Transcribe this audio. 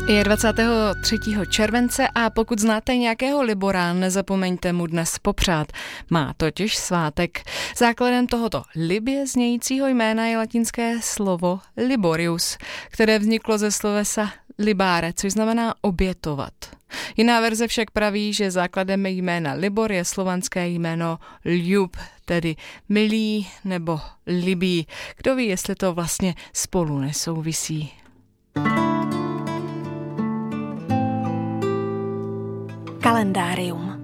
Je 23. července a pokud znáte nějakého Libora, nezapomeňte mu dnes popřát. Má totiž svátek. Základem tohoto libě znějícího jména je latinské slovo liborius, které vzniklo ze slovesa libare, což znamená obětovat. Jiná verze však praví, že základem jména Libor je slovanské jméno Ljub, tedy milý nebo libý. Kdo ví, jestli to vlastně spolu nesouvisí. Kalendárium.